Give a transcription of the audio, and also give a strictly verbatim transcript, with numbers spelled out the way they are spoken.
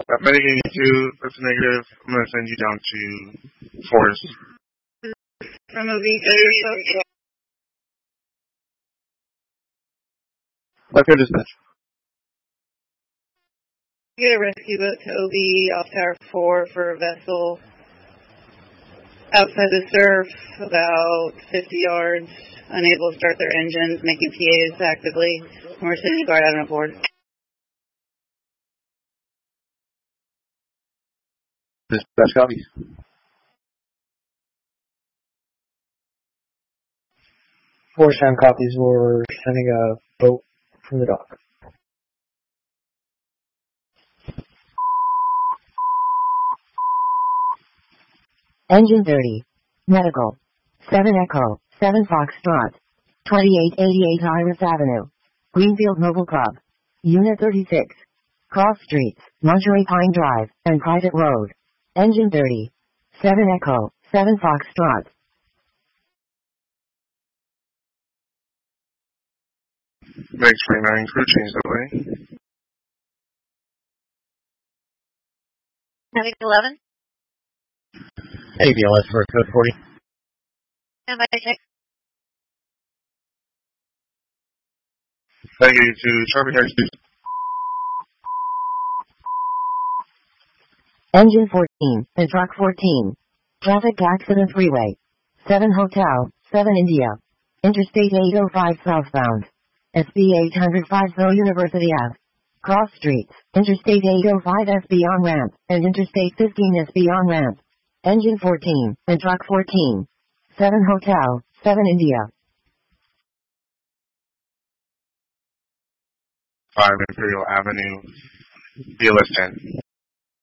I'm medicating you two. That's a negative. I'm going to send you down to Forest. Removing Okay, dispatch. Get a rescue boat to O B off Tower four for a vessel outside the surf, about fifty yards, unable to start their engines, making P As actively. Emergency guard out on board. Dispatch copies. Four sound copies. We're sending a boat from the dock. Engine thirty. Medical. seven Echo. seven Foxtrot. twenty-eight eighty-eight Iris Avenue. Greenfield Mobile Club. Unit thirty-six. Cross Streets, Monterey Pine Drive, and Private Road. Engine thirty. seven Echo. seven Foxtrot. Max twenty-nine, crew change that way. Navy eleven. A B L S for code forty. Stand by check. Negative to Charlie Harris. Engine fourteen, and Truck fourteen. Traffic accident freeway. seven Hotel, seven India. Interstate eight oh five southbound. S B eight oh five So University Ave. Cross Streets, Interstate eight oh five S B on ramp, and Interstate fifteen S B on ramp. Engine fourteen, and Truck fourteen. seven Hotel, seven India. five Imperial Avenue, B L S ten.